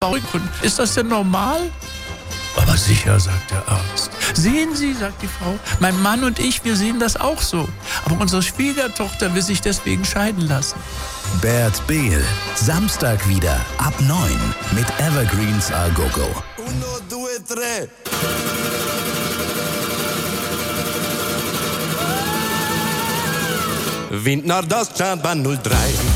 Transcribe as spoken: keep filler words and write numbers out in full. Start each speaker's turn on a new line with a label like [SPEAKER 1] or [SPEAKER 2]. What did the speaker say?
[SPEAKER 1] verrückt. Ist das denn normal? Aber sicher, sagt der Arzt. Sehen Sie, sagt die Frau, mein Mann und ich, wir sehen das auch so. Aber unsere Schwiegertochter will sich deswegen scheiden lassen.
[SPEAKER 2] Bert Behl, Samstag wieder ab neun mit Evergreens a Go-Go.
[SPEAKER 3] Uno, due, tre. Wind Nordost, Schaban null drei.